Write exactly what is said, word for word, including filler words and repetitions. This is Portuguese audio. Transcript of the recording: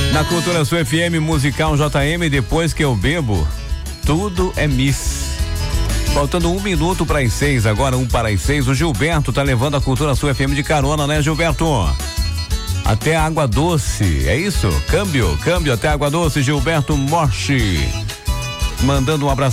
Na Cultura Sul F M, musical J M, depois que eu bebo, tudo é miss. Faltando um minuto para as seis, agora um para as seis. O Gilberto tá levando a Cultura Sul F M de carona, né, Gilberto? Até Água Doce, é isso? Câmbio, câmbio até Água Doce, Gilberto Morchi. Mandando um abraço